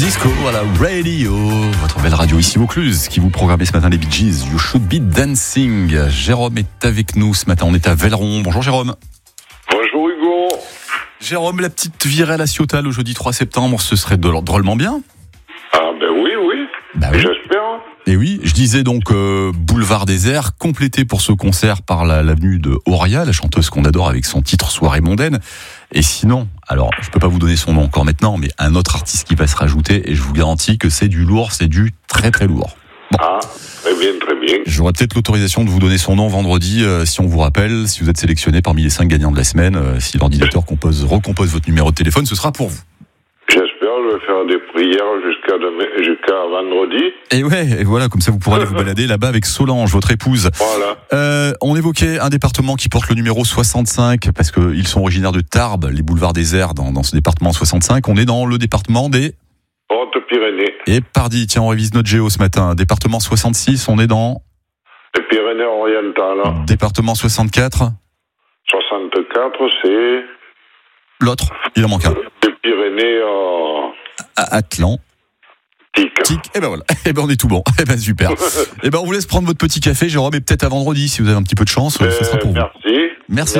Disco à la radio, votre belle radio ici Vaucluse, qui vous programmez ce matin les Bee Gees, You Should Be Dancing. Jérôme est avec nous ce matin, on est à Velleron. Bonjour Jérôme. Bonjour Hugo. Jérôme, la petite virée à la Ciotat le jeudi 3 septembre, ce serait drôlement bien. Ah ben oui, j'espère. Et oui, je disais donc Boulevard Désert, complété pour ce concert par l'avenue de Auria, la chanteuse qu'on adore avec son titre Soirée mondaine. Et sinon, alors je peux pas vous donner son nom encore maintenant, mais un autre artiste qui va se rajouter, et je vous garantis que c'est du lourd, c'est du très très lourd. Bon. Ah, très bien. J'aurai peut-être l'autorisation de vous donner son nom vendredi, si on vous rappelle, si vous êtes sélectionné parmi les 5 gagnants de la semaine, si l'ordinateur recompose votre numéro de téléphone, ce sera pour vous. J'espère, je vais faire des prières jusqu'à vendredi. Et voilà, comme ça vous pourrez aller vous balader là-bas avec Solange, votre épouse. Voilà. On évoquait un département qui porte le numéro 65, parce qu'ils sont originaires de Tarbes, les boulevards Désert, dans ce département 65. On est dans le département des Hautes-Pyrénées. Et pardi, tiens, on révise notre géo ce matin. Département 66, on est dans Les Pyrénées-Orientales. Département 64. 64, c'est L'autre, il en manque un. les Pyrénées Atlantique. Et ben voilà, et ben on est tout bon. Et ben super. Et ben on vous laisse prendre votre petit café, Jérôme, et peut-être à vendredi si vous avez un petit peu de chance, ce sera pour vous. Merci.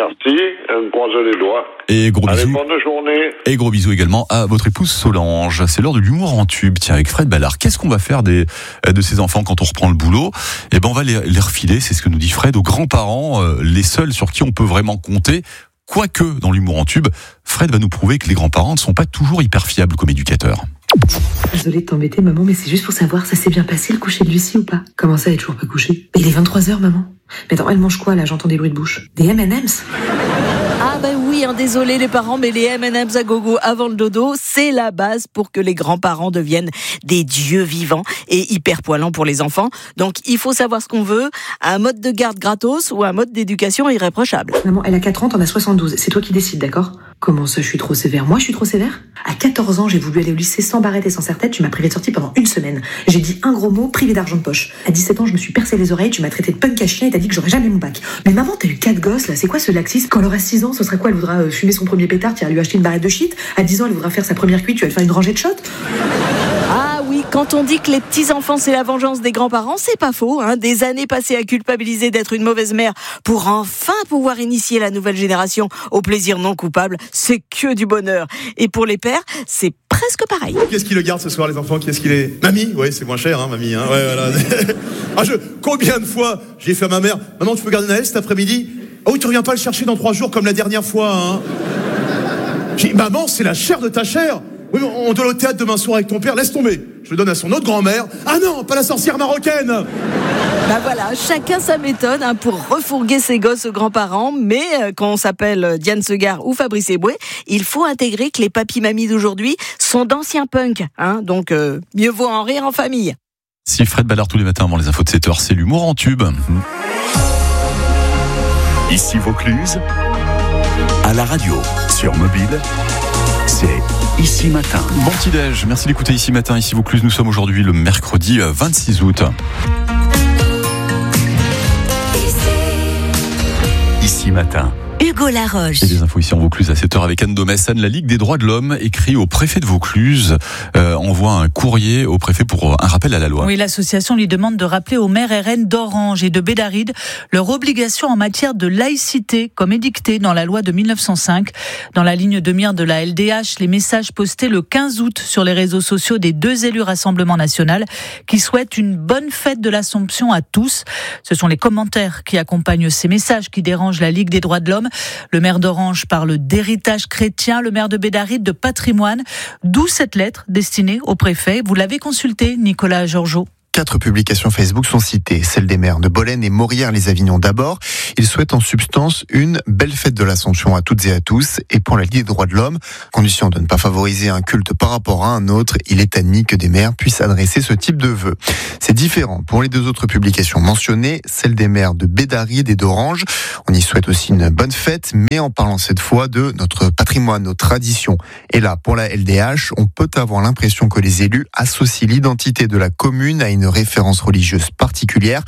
On croise les doigts. Et gros bisous. Allez, bonne journée. Et gros bisous également à votre épouse Solange. C'est l'heure de l'humour en tube. Tiens, avec Fred Ballard, qu'est-ce qu'on va faire de ces enfants quand on reprend le boulot? Eh ben on va les refiler, c'est ce que nous dit Fred, aux grands-parents, les seuls sur qui on peut vraiment compter. Quoique, dans l'humour en tube, Fred va nous prouver que les grands-parents ne sont pas toujours hyper fiables comme éducateurs. Désolée de t'embêter, maman, mais c'est juste pour savoir, ça s'est bien passé le coucher de Lucie ou pas? Comment ça, elle est toujours pas couchée? Il est 23h, maman. Mais attends, elle mange quoi, là? J'entends des bruits de bouche. Des M&M's? Ah ben oui, désolé les parents, mais les M&M's à gogo avant le dodo, c'est la base pour que les grands-parents deviennent des dieux vivants et hyper poilants pour les enfants. Donc il faut savoir ce qu'on veut, un mode de garde gratos ou un mode d'éducation irréprochable. Maman, elle a 4 ans, t'en as 72. C'est toi qui décides, d'accord? Comment ça, je suis trop sévère? Moi, je suis trop sévère? À 14 ans, j'ai voulu aller au lycée sans barrette et sans serre-tête, tu m'as privé de sortie pendant 1 semaine. J'ai dit un gros mot, privé d'argent de poche. À 17 ans, je me suis percé les oreilles, tu m'as traité de punk à chien et t'as dit que j'aurais jamais mon bac. Mais maman, t'as eu 4 gosses, là, c'est quoi ce laxisme? Quand elle aura 6 ans, ce sera quoi? Elle voudra fumer son premier pétard, tu vas lui acheter une barrette de shit. À 10 ans, elle voudra faire sa première cuite, tu vas lui faire une rangée de shots. Ah oui, quand on dit que les petits-enfants c'est la vengeance des grands-parents, c'est pas faux. Des années passées à culpabiliser d'être une mauvaise mère pour enfin pouvoir initier la nouvelle génération au plaisir non coupable, c'est que du bonheur. Et pour les pères, c'est presque pareil. Qui est-ce qui le garde ce soir, les enfants? Qui est-ce qui les... Mamie? Oui, c'est moins cher, mamie. Ouais, voilà. Combien de fois j'ai fait à ma mère: maman, tu peux garder Naël cet après-midi? Oh oui, tu reviens pas le chercher dans 3 jours comme la dernière fois, J'ai dit: maman, c'est la chair de ta chair. Oui, mais on doit aller au théâtre demain soir avec ton père, laisse tomber. Je le donne à son autre grand-mère. Ah non, pas la sorcière marocaine. Bah voilà, chacun sa méthode pour refourguer ses gosses aux grands-parents, mais quand on s'appelle Diane Segar ou Fabrice Eboué, il faut intégrer que les papis-mamies d'aujourd'hui sont d'anciens punks, donc mieux vaut en rire en famille. Si Fred Ballard tous les matins avant les infos de 7h, c'est l'humour en tube. Ici Vaucluse, à la radio, sur mobile, c'est Ici Matin. Bon petit-déj, merci d'écouter Ici Matin, ici Vaucluse. Nous sommes aujourd'hui le mercredi 26 août. Ici Matin. Hugo Laroche. Et des infos ici en Vaucluse à 7h avec Anne Domessan. La Ligue des droits de l'homme écrit au préfet de Vaucluse, envoie un courrier au préfet pour un rappel à la loi. Oui, l'association lui demande de rappeler aux maires RN d'Orange et de Bédaride leur obligation en matière de laïcité, comme édictée dans la loi de 1905. Dans la ligne de mire de la LDH, les messages postés le 15 août sur les réseaux sociaux des 2 élus Rassemblement National qui souhaitent une bonne fête de l'Assomption à tous. Ce sont les commentaires qui accompagnent ces messages qui dérangent la Ligue des droits de l'homme. Le maire d'Orange parle d'héritage chrétien, le maire de Bédaride de patrimoine. D'où cette lettre destinée au préfet. Vous l'avez consultée, Nicolas Georgeot? 4 publications Facebook sont citées, celles des maires de Bolène et Morières-les-Avignon d'abord. Ils souhaitent en substance une belle fête de l'Assomption à toutes et à tous, et pour la Ligue des droits de l'homme, condition de ne pas favoriser un culte par rapport à un autre, il est admis que des maires puissent adresser ce type de vœux. C'est différent pour les 2 autres publications mentionnées, celles des maires de Bédaride et d'Orange. On y souhaite aussi une bonne fête, mais en parlant cette fois de notre patrimoine, nos traditions. Et là, pour la LDH, on peut avoir l'impression que les élus associent l'identité de la commune à une référence religieuse particulière.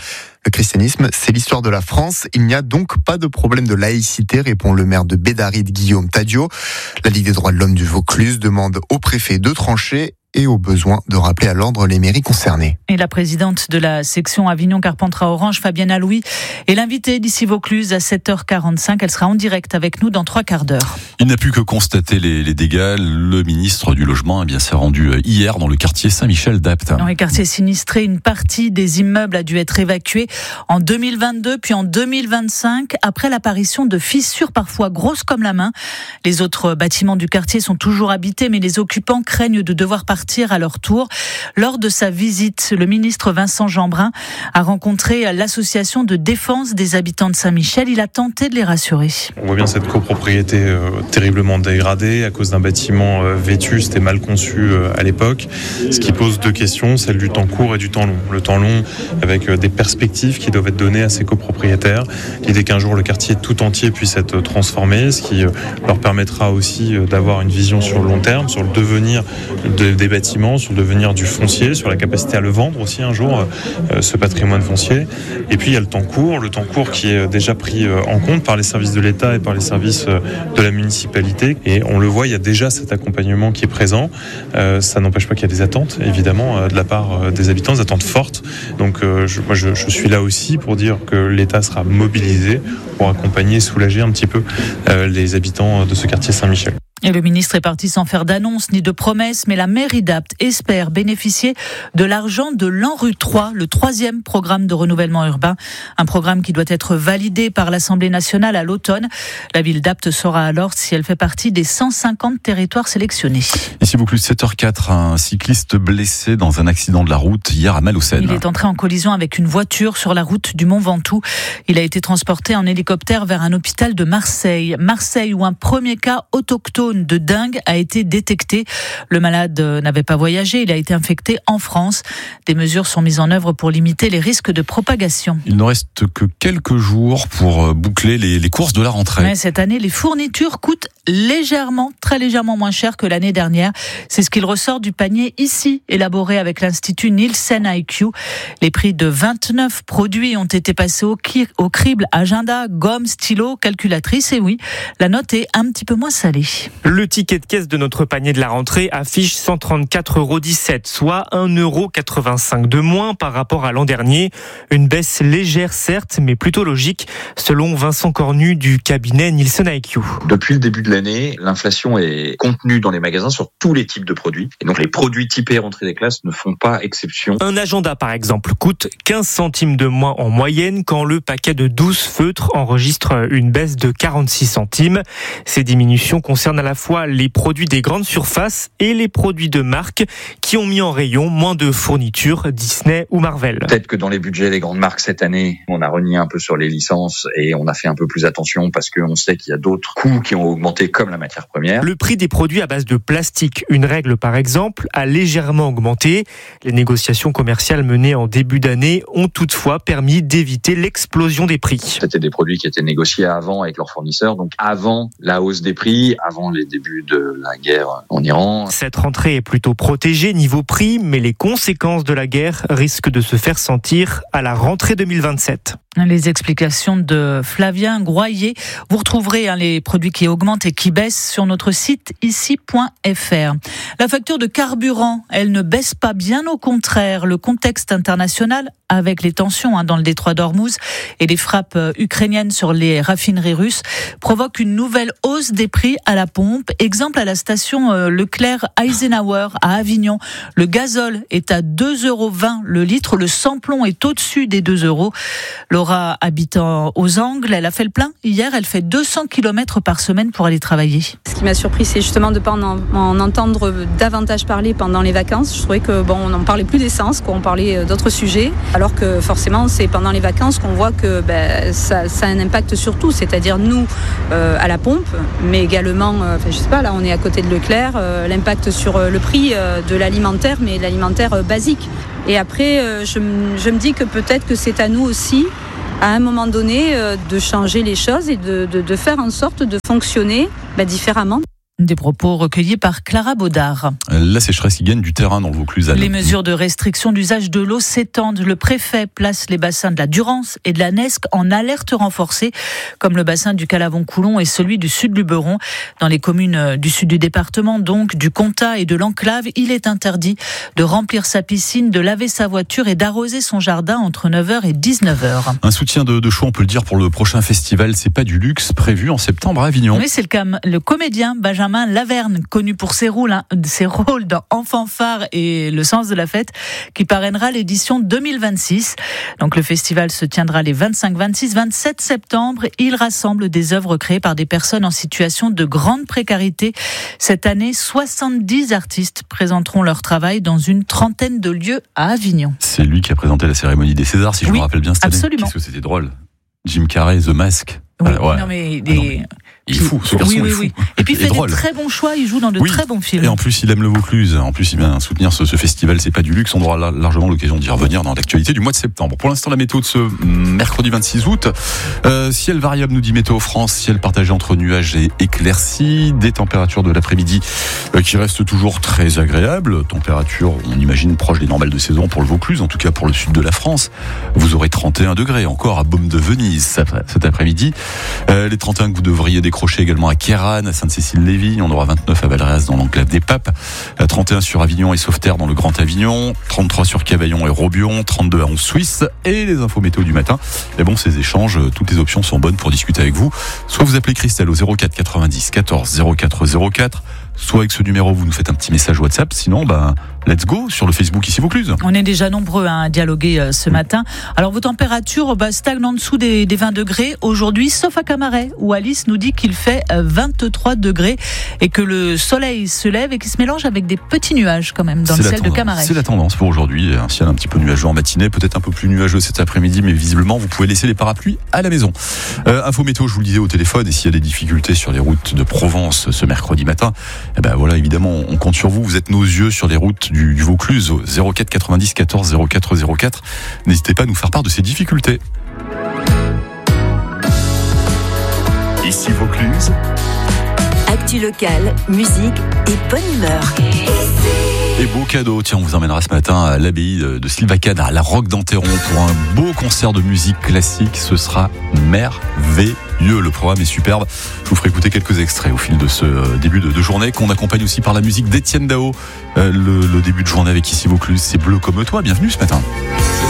Le christianisme, c'est l'histoire de la France. Il n'y a donc pas de problème de laïcité, répond le maire de Bédaride, Guillaume Tadio. La Ligue des droits de l'homme du Vaucluse demande au préfet de trancher et au besoin de rappeler à l'ordre les mairies concernées. Et la présidente de la section Avignon-Carpentras-Orange, Fabienne Alouis, est l'invitée d'ici Vaucluse à 7h45. Elle sera en direct avec nous dans 3 quarts d'heure. Il n'a plus que constater les dégâts. Le ministre du Logement s'est rendu hier dans le quartier Saint-Michel d'Apt. Dans les quartiers sinistrés, une partie des immeubles a dû être évacuée en 2022 puis en 2025 après l'apparition de fissures parfois grosses comme la main. Les autres bâtiments du quartier sont toujours habités, mais les occupants craignent de devoir partir à leur tour. Lors de sa visite, le ministre Vincent Jeanbrun a rencontré l'association de défense des habitants de Saint-Michel. Il a tenté de les rassurer. On voit bien cette copropriété terriblement dégradée à cause d'un bâtiment vétuste et mal conçu à l'époque. Ce qui pose 2 questions, celle du temps court et du temps long. Le temps long avec des perspectives qui doivent être données à ces copropriétaires. L'idée qu'un jour le quartier tout entier puisse être transformé, ce qui leur permettra aussi d'avoir une vision sur le long terme, sur le devenir des bâtiments, sur le devenir du foncier, sur la capacité à le vendre aussi un jour, ce patrimoine foncier. Et puis il y a le temps court qui est déjà pris en compte par les services de l'État et par les services de la municipalité. Et on le voit, il y a déjà cet accompagnement qui est présent. Ça n'empêche pas qu'il y a des attentes, évidemment, de la part des habitants, des attentes fortes. Donc je suis là aussi pour dire que l'État sera mobilisé pour accompagner, soulager un petit peu les habitants de ce quartier Saint-Michel. Et le ministre est parti sans faire d'annonce ni de promesses, mais la mairie d'Apt espère bénéficier de l'argent de l'ANRU 3, le 3e programme de renouvellement urbain. Un programme qui doit être validé par l'Assemblée nationale à l'automne. La ville d'Apt saura alors si elle fait partie des 150 territoires sélectionnés. Ici Vaucluse, 7h04, un cycliste blessé dans un accident de la route hier à Malaucène. Il est entré en collision avec une voiture sur la route du Mont Ventoux. Il a été transporté en hélicoptère vers un hôpital de Marseille. Marseille, où un premier cas autochtone de dengue a été détecté. Le malade n'avait pas voyagé, il a été infecté en France. Des mesures sont mises en œuvre pour limiter les risques de propagation. Il ne reste que quelques jours pour boucler les courses de la rentrée. Mais cette année, les fournitures coûtent très légèrement moins cher que l'année dernière. C'est ce qu'il ressort du panier ici, élaboré avec l'Institut Nielsen IQ. Les prix de 29 produits ont été passés au crible: agenda, gomme, stylo, calculatrice. Et oui, la note est un petit peu moins salée. Le ticket de caisse de notre panier de la rentrée affiche 134,17 €, soit 1,85 € de moins par rapport à l'an dernier. Une baisse légère certes, mais plutôt logique, selon Vincent Cornu du cabinet Nielsen IQ. Depuis le début de l'année, l'inflation est contenue dans les magasins sur tous les types de produits. Et donc les produits typés rentrée des classes ne font pas exception. Un agenda par exemple coûte 15 centimes de moins en moyenne, quand le paquet de 12 feutres enregistre une baisse de 46 centimes. Ces diminutions concernent à la fois les produits des grandes surfaces et les produits de marque qui ont mis en rayon moins de fournitures Disney ou Marvel. Peut-être que dans les budgets des grandes marques cette année, on a renié un peu sur les licences et on a fait un peu plus attention parce qu'on sait qu'il y a d'autres coûts qui ont augmenté comme la matière première. Le prix des produits à base de plastique, une règle par exemple, a légèrement augmenté. Les négociations commerciales menées en début d'année ont toutefois permis d'éviter l'explosion des prix. C'était des produits qui étaient négociés avant avec leurs fournisseurs, donc avant la hausse des prix, avant les débuts de la guerre en Iran. Cette rentrée est plutôt protégée niveau prix, mais les conséquences de la guerre risquent de se faire sentir à la rentrée 2027. Les explications de Flavien Groyer. Vous retrouverez les produits qui augmentent et qui baissent sur notre site ici.fr. La facture de carburant, elle ne baisse pas, bien au contraire. Le contexte international, avec les tensions dans le détroit d'Ormuz et les frappes ukrainiennes sur les raffineries russes, provoque une nouvelle hausse des prix à la pompe. Exemple à la station Leclerc Eisenhower à Avignon. Le gazole est à 2,20 € le litre. Le sans-plomb est au-dessus des 2 €. Laura habite aux Angles, elle a fait le plein hier, elle fait 200 km par semaine pour aller travailler. Ce qui m'a surpris, c'est justement de ne pas en entendre davantage parler pendant les vacances. Je trouvais que on n'en parlait plus d'essence, qu'on parlait d'autres sujets, alors que forcément c'est pendant les vacances qu'on voit que ça a un impact sur tout, c'est-à-dire nous à la pompe, mais également, je sais pas, là on est à côté de Leclerc, l'impact sur le prix de l'alimentaire, mais l'alimentaire basique. Et après, je me dis que peut-être que c'est à nous aussi, à un moment donné, de changer les choses et de faire en sorte de fonctionner différemment. Des propos recueillis par Clara Baudard. La sécheresse qui gagne du terrain dans le Vaucluse. Les mesures de restriction d'usage de l'eau s'étendent. Le préfet place les bassins de la Durance et de la Nesque en alerte renforcée, comme le bassin du Calavon-Coulon et celui du Sud-Luberon. Dans les communes du sud du département, donc du Comtat et de l'Enclave, il est interdit de remplir sa piscine, de laver sa voiture et d'arroser son jardin entre 9h et 19h. Un soutien de choix, on peut le dire, pour le prochain festival C'est pas du luxe, prévu en septembre à Avignon. Oui, c'est le comédien Benjamin Laverne, connu pour ses rôles dans Enfant phare et Le sens de la fête, qui parrainera l'édition 2026. Donc le festival se tiendra les 25, 26, 27 septembre. Il rassemble des œuvres créées par des personnes en situation de grande précarité. Cette année, 70 artistes présenteront leur travail dans une trentaine de lieux à Avignon. C'est lui qui a présenté la cérémonie des Césars, si je me rappelle bien cette année. Absolument. Qu'est-ce que c'était drôle. Jim Carrey, The Mask. Oui, ouais. Non mais il est fou, ce garçon est fou. Oui. Et puis il fait des très bons choix, il joue dans de très bons films. Et en plus, il aime le Vaucluse. En plus, il vient soutenir ce festival C'est pas du luxe. On aura largement l'occasion d'y revenir dans l'actualité du mois de septembre. Pour l'instant, la météo de ce mercredi 26 août. Ciel variable, nous dit Météo France. Ciel partagé entre nuages et éclaircies. Des températures de l'après-midi qui restent toujours très agréables. Température, on imagine, proche des normales de saison pour le Vaucluse. En tout cas, pour le sud de la France. Vous aurez 31 degrés encore à Baume de Venise cet après-midi. Les 31 que vous devriez décrocher également à Kéran, à Sainte-Cécile-Lévis. On aura 29 à Valréas dans l'enclave des Papes, 31 sur Avignon et Sauveterre dans le Grand Avignon, 33 sur Cavaillon et Robion, 32 à 11 Suisse. Et les infos météo du matin. Mais bon, ces échanges, toutes les options sont bonnes pour discuter avec vous. Soit vous appelez Christelle au 04 90 14 04 04, soit avec ce numéro, vous nous faites un petit message WhatsApp. Sinon, let's go sur le Facebook ici Vaucluse. On est déjà nombreux à dialoguer ce matin. Alors vos températures stagnent en dessous des 20 degrés aujourd'hui, sauf à Camaret, où Alice nous dit qu'il fait 23 degrés et que le soleil se lève et qu'il se mélange avec des petits nuages quand même dans le ciel de Camaret. C'est la tendance pour aujourd'hui. Un ciel un petit peu nuageux en matinée, peut-être un peu plus nuageux cet après-midi, mais visiblement vous pouvez laisser les parapluies à la maison. Info météo, je vous le disais au téléphone, et s'il y a des difficultés sur les routes de Provence ce mercredi matin, voilà, évidemment, on compte sur vous. Vous êtes nos yeux sur les routes du Vaucluse au 04 90 14 04 04. N'hésitez pas à nous faire part de ces difficultés. Ici Vaucluse. Actu locale, musique et bonne humeur. Et beau cadeau, tiens, on vous emmènera ce matin à l'abbaye de Sylvacane, à la Roque d'Enterron, pour un beau concert de musique classique. Ce sera merveilleux. Le programme est superbe. Je vous ferai écouter quelques extraits au fil de ce début de journée, qu'on accompagne aussi par la musique d'Étienne Dao. Le début de journée avec Ici Vaucluse, c'est Bleu comme toi. Bienvenue ce matin.